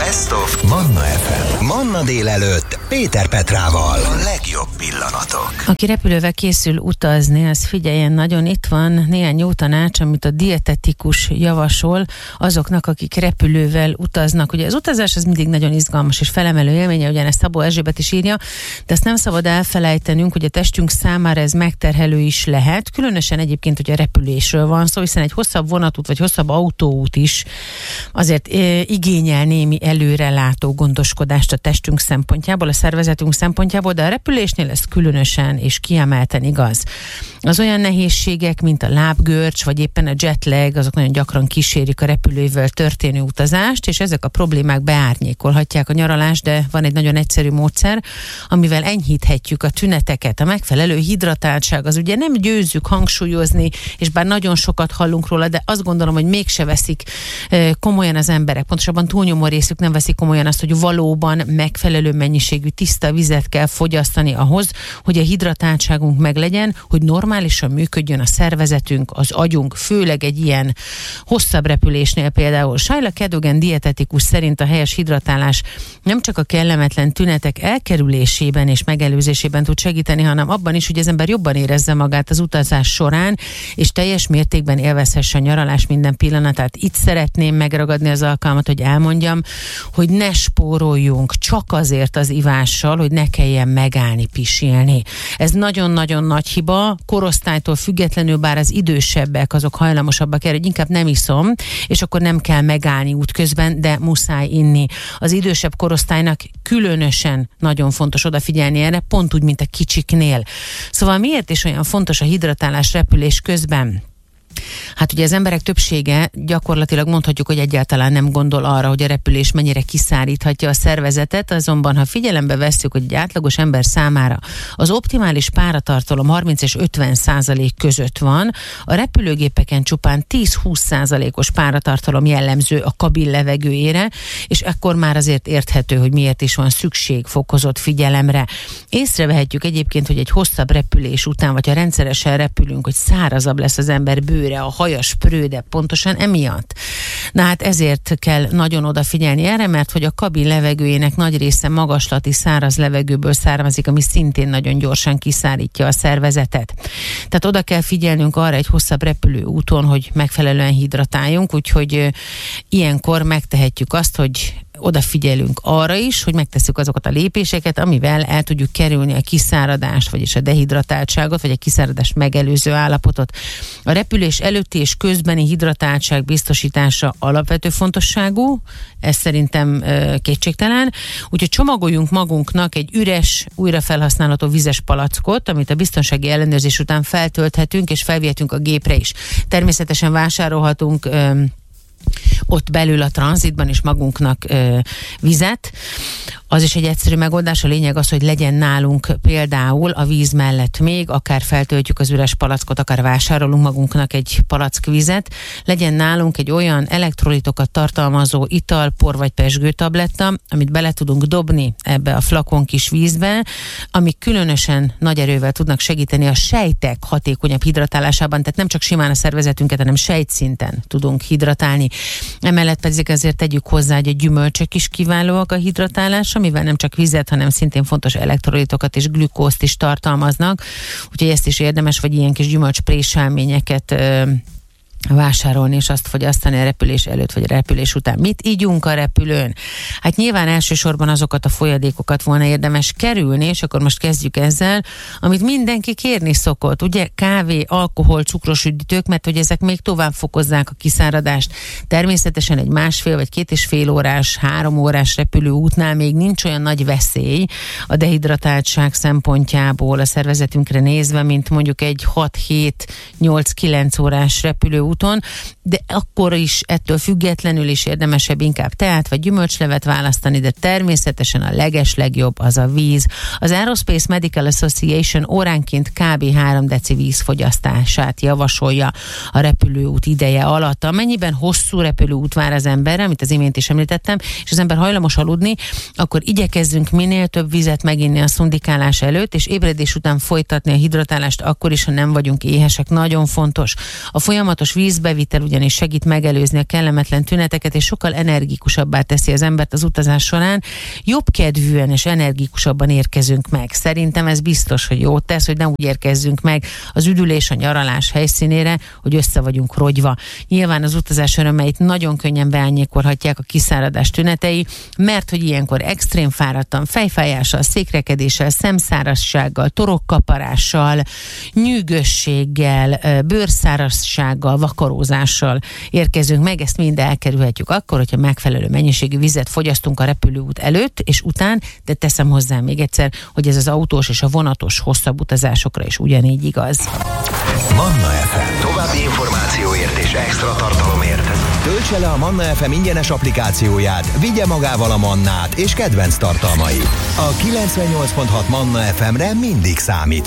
Best of Manna FM. Manna délelőtt Péter Petrával. A legjobb pillanatok. Aki repülővel készül utazni, az figyeljen nagyon, itt van néhány jó tanács, amit a dietetikus javasol azoknak, akik repülővel utaznak. Ugye az utazás az mindig nagyon izgalmas és felemelő élménye, ugyanezt Szabó Erzsébet is írja, de ezt nem szabad elfelejtenünk, hogy a testünk számára ez megterhelő is lehet, különösen egyébként, hogy a repülésről van szó, hiszen egy hosszabb vonatút vagy hosszabb autóút is azért igényel némi előrelátó gondoskodást a testünk szempontjából, a szervezetünk szempontjából, de a repülésnél ez különösen és kiemelten igaz. Az olyan nehézségek, mint a lábgörcs, vagy éppen a jetlag, azok nagyon gyakran kísérik a repülővel történő utazást, és ezek a problémák beárnyékolhatják a nyaralást, de van egy nagyon egyszerű módszer, amivel enyhíthetjük a tüneteket. A megfelelő hidratáltság, az ugye nem győzzük hangsúlyozni, és bár nagyon sokat hallunk róla, de azt gondolom, hogy mégse veszik komolyan az emberek. Pontosabban túlnyomó részük nem veszik komolyan azt, hogy valóban megfelelő mennyiségű tiszta vizet kell fogyasztani ahhoz, hogy a hidratáltságunk meglegyen, hogy normálisan működjön a szervezetünk, az agyunk, főleg egy ilyen hosszabb repülésnél például. Shaila Cadogan dietetikus szerint a helyes hidratálás nem csak a kellemetlen tünetek elkerülésében és megelőzésében tud segíteni, hanem abban is, hogy az ember jobban érezze magát az utazás során, és teljes mértékben élvezhesse a nyaralás minden pillanatát. Itt szeretném megragadni az alkalmat, hogy elmondjam, hogy ne spóroljunk csak azért az ivással, hogy ne kelljen megállni, pisilni. Ez nagyon-nagyon nagy hiba, korosztálytól függetlenül, bár az idősebbek azok hajlamosabbak erre, hogy inkább nem iszom, és akkor nem kell megállni útközben, de muszáj inni. Az idősebb korosztálynak különösen nagyon fontos odafigyelni erre, pont úgy, mint a kicsiknél. Szóval miért is olyan fontos a hidratálás repülés közben? Hát ugye az emberek többsége gyakorlatilag mondhatjuk, hogy egyáltalán nem gondol arra, hogy a repülés mennyire kiszáríthatja a szervezetet, azonban ha figyelembe vesszük, hogy egy átlagos ember számára az optimális páratartalom 30 és 50% között van, a repülőgépeken csupán 10-20%-os páratartalom jellemző a kabin levegőjére, és ekkor már azért érthető, hogy miért is van szükség fokozott figyelemre. Észrevehetjük egyébként, hogy egy hosszabb repülés után, vagy ha rendszeresen repülünk, hogy szárazabb lesz az ember bőre, a haja spröde, pontosan emiatt. Na hát ezért kell nagyon odafigyelni erre, mert hogy a kabin levegőjének nagy része magaslati száraz levegőből származik, ami szintén nagyon gyorsan kiszárítja a szervezetet. Tehát oda kell figyelnünk arra egy hosszabb repülőúton, hogy megfelelően hidratáljunk, úgyhogy ilyenkor megtehetjük azt, hogy odafigyelünk arra is, hogy megtesszük azokat a lépéseket, amivel el tudjuk kerülni a kiszáradást, vagyis a dehidratáltságot, vagy a kiszáradást megelőző állapotot. A repülés előtti és közbeni hidratáltság biztosítása alapvető fontosságú, ez szerintem kétségtelen. Úgyhogy csomagoljunk magunknak egy üres, újrafelhasználható vizes palackot, amit a biztonsági ellenőrzés után feltölthetünk, és felvihetünk a gépre is. Természetesen vásárolhatunk ott belül a tranzitban is magunknak vizet. Az is egy egyszerű megoldás, a lényeg az, hogy legyen nálunk például a víz mellett még, akár feltöltjük az üres palackot, akár vásárolunk magunknak egy palack vizet, legyen nálunk egy olyan elektrolitokat tartalmazó ital, por vagy pezsgőtabletta, amit bele tudunk dobni ebbe a flakon kis vízbe, amik különösen nagy erővel tudnak segíteni a sejtek hatékonyabb hidratálásában, tehát nem csak simán a szervezetünket, hanem sejtszinten tudunk hidratálni. Emellett pedig azért tegyük hozzá, hogy a gyümölcsök is kiválóak a hidratálásra, mivel nem csak vizet, hanem szintén fontos elektrolitokat és glükózt is tartalmaznak, úgyhogy ezt is érdemes, vagy ilyen kis gyümölcspréselményeket vásárolni és azt fogyasztani a repülés előtt vagy a repülés után. Mit ígyunk a repülőn? Hát nyilván elsősorban azokat a folyadékokat volna érdemes kerülni, és akkor most kezdjük ezzel, amit mindenki kérni szokott. Ugye kávé, alkohol, cukros üdítők, mert hogy ezek még tovább fokozzák a kiszáradást. Természetesen egy 1,5 vagy 2,5 órás, 3 órás repülő útnál még nincs olyan nagy veszély a dehidratáltság szempontjából a szervezetünkre nézve, mint mondjuk egy 6-7-8-9 órás repülő úton, de akkor is ettől függetlenül is érdemesebb inkább teát vagy gyümölcslevet választani, de természetesen a legeslegjobb az a víz. Az Aerospace Medical Association óránként kb. 3 deci vízfogyasztását javasolja a repülőút ideje alatt. Amennyiben hosszú repülőút vár az emberre, amit az imént is említettem, és az ember hajlamos aludni, akkor igyekezzünk minél több vizet meginni a szundikálás előtt, és ébredés után folytatni a hidratálást akkor is, ha nem vagyunk éhesek. Nagyon fontos. A folyamatos vízbevitel ugyanis segít megelőzni a kellemetlen tüneteket, és sokkal energikusabbá teszi az embert az utazás során. Jobbkedvűen és energikusabban érkezünk meg. Szerintem ez biztos, hogy jót tesz, hogy ne úgy érkezzünk meg az üdülés, a nyaralás helyszínére, hogy össze vagyunk rogyva. Nyilván az utazás örömeit nagyon könnyen beárnyékolhatják a kiszáradás tünetei, mert hogy ilyenkor extrém fáradtan, fejfájással, székrekedéssel, szemszárazsággal, torokkaparással, nyűgösséggel, bőrszárazsággal, vakarózással érkezünk meg. Ezt mind elkerülhetjük akkor, hogyha megfelelő mennyiségű vizet fogyasztunk a repülőút előtt és után, de teszem hozzá még egyszer, hogy ez az autós és a vonatos hosszabb utazásokra is ugyanígy igaz. Manna FM. További információért és extra tartalomért töltse le a Manna FM ingyenes applikációját, vigye magával a Mannát és kedvenc tartalmait. A 98.6 Manna FM-re mindig számíthat.